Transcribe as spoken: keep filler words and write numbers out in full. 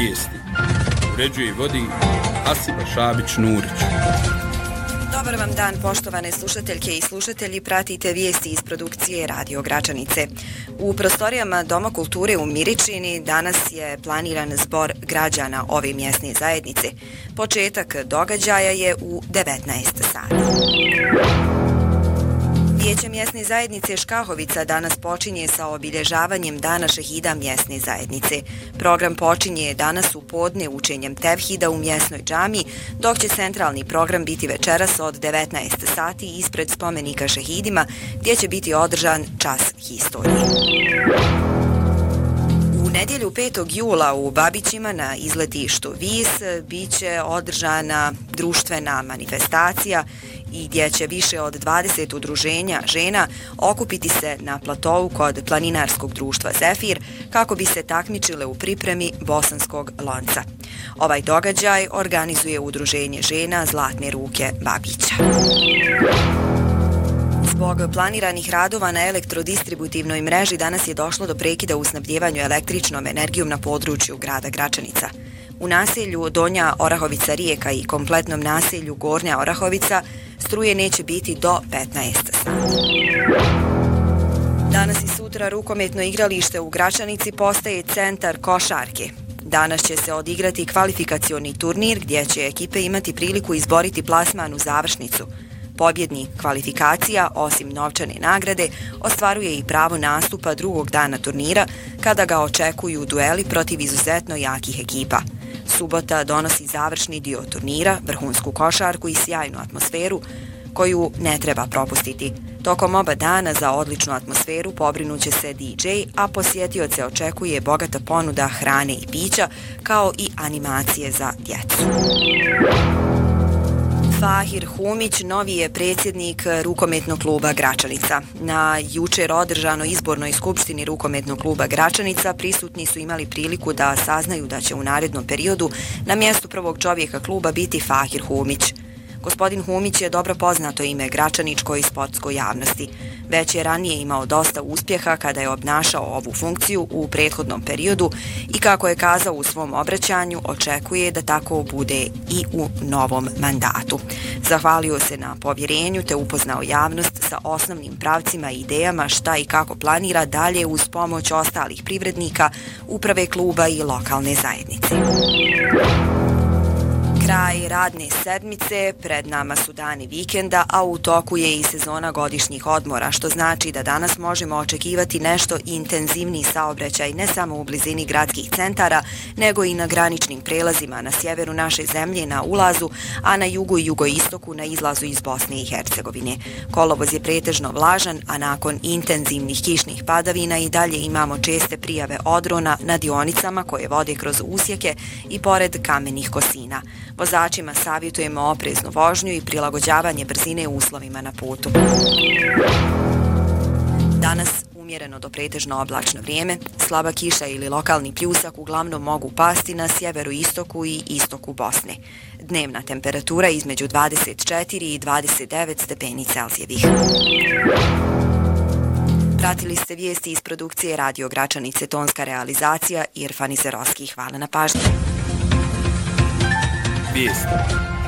Vijesti. Uređuje i vodi Hasiba Šabić-Nurić. Dobar vam dan, poštovane slušateljke i slušatelji, pratite vijesti iz produkcije Radio Gračanice. U prostorijama Doma kulture u Miričini danas je planiran zbor građana ove mjesne zajednice. Početak događaja je u devetnaest sati. Vijeće mjesne zajednice Škahovica danas počinje sa obilježavanjem Dana šehida mjesne zajednice. Program počinje danas u podne učenjem tevhida u mjesnoj džamiji, dok će centralni program biti večeras od devetnaest sati ispred spomenika šehidima, gdje će biti održan čas historije. U nedjelju petog jula u Babićima na izletištu Vis biće održana društvena manifestacija i gdje će više od dvadeset udruženja žena okupiti se na platovu kod planinarskog društva Zefir kako bi se takmičile u pripremi bosanskog lonca. Ovaj događaj organizuje udruženje žena Zlatne ruke Babića. Zbog planiranih radova na elektrodistributivnoj mreži danas je došlo do prekida u snabdjevanju električnom energijom na području grada Gračanica. U naselju Donja Orahovica Rijeka i kompletnom naselju Gornja Orahovica struje neće biti do petnaest sati. Danas i sutra rukometno igralište u Gračanici postaje centar košarke. Danas će se odigrati kvalifikacioni turnir gdje će ekipe imati priliku izboriti plasman u završnicu. Pobjednik kvalifikacija, osim novčane nagrade, ostvaruje i pravo nastupa drugog dana turnira kada ga očekuju dueli protiv izuzetno jakih ekipa. Subota donosi završni dio turnira, vrhunsku košarku i sjajnu atmosferu koju ne treba propustiti. Tokom oba dana za odličnu atmosferu pobrinuće se D J, a posjetioce očekuje bogata ponuda hrane i pića, kao i animacije za djecu. Fahir Humić novi je predsjednik rukometnog kluba Gračanica. Na jučer održanoj izbornoj skupštini rukometnog kluba Gračanica prisutni su imali priliku da saznaju da će u narednom periodu na mjestu prvog čovjeka kluba biti Fahir Humić. Gospodin Humić je dobro poznato ime gračaničkoj i sportskoj javnosti. Već je ranije imao dosta uspjeha kada je obnašao ovu funkciju u prethodnom periodu i kako je kazao u svom obraćanju, očekuje da tako bude i u novom mandatu. Zahvalio se na povjerenju te upoznao javnost sa osnovnim pravcima i idejama šta i kako planira dalje uz pomoć ostalih privrednika, uprave kluba i lokalne zajednice. Kraj radne sedmice, pred nama su dani vikenda, a u toku je i sezona godišnjih odmora, što znači da danas možemo očekivati nešto intenzivniji saobraćaj ne samo u blizini gradskih centara, nego i na graničnim prelazima na sjeveru naše zemlje na ulazu, a na jugu i jugoistoku na izlazu iz Bosne i Hercegovine. Kolovoz je pretežno vlažan, a nakon intenzivnih kišnih padavina i dalje imamo česte prijave odrona na dionicama koje vode kroz usjeke i pored kamenih kosina. Vozačima savjetujemo opreznu vožnju i prilagođavanje brzine uslovima na putu. Danas umjereno do pretežno oblačno vrijeme, slaba kiša ili lokalni pljusak uglavnom mogu pasti na sjeveru istoku i istoku Bosne. Dnevna temperatura između dvadeset četiri i dvadeset devet stepeni Celzijevih. Pratili ste vijesti iz produkcije Radio Gračanice, tonska realizacija Irfan Izerovski. Hvala na pažnji. Vijesti.